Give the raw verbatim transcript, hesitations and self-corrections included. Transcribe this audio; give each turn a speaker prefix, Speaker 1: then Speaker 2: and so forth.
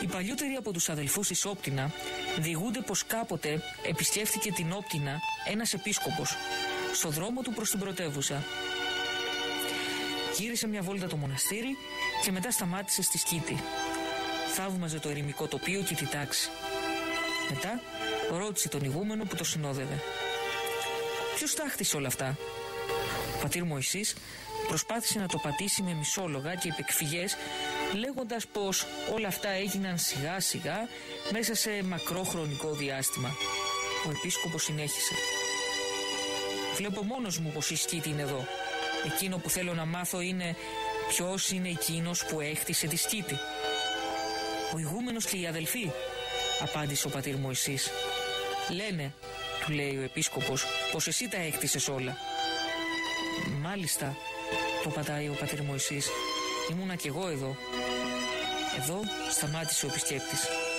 Speaker 1: Οι παλιότεροι από τους αδελφούς της Όπτινα διηγούνται πως κάποτε επισκέφθηκε την Όπτινα ένας επίσκοπος στο δρόμο του προς την πρωτεύουσα. Γύρισε μια βόλτα το μοναστήρι και μετά σταμάτησε στη σκήτη. Θαύμαζε το ερημικό τοπίο και τη τάξη. Μετά ρώτησε τον ηγούμενο που το συνόδευε. «Ποιος τα χτίσε όλα αυτά?» Ο πατήρ Μωυσής προσπάθησε να το πατήσει με μισόλογα και επεκφυγές, λέγοντας πως όλα αυτά έγιναν σιγά σιγά μέσα σε μακρό χρονικό διάστημα. Ο επίσκοπος συνέχισε. «Βλέπω μόνος μου πως η σκήτη είναι εδώ. Εκείνο που θέλω να μάθω είναι ποιος είναι εκείνος που έχτισε τη σκήτη». «Ο ηγούμενος και οι αδελφοί», απάντησε ο πατήρ Μωυσής. «Λένε», του λέει ο επίσκοπος, «πως εσύ τα έχτισες όλα». «Μάλιστα», το πατάει ο πατήρ Μωυσής, «ήμουνα κι εγώ εδώ». Εδώ σταμάτησε ο επισκέπτης.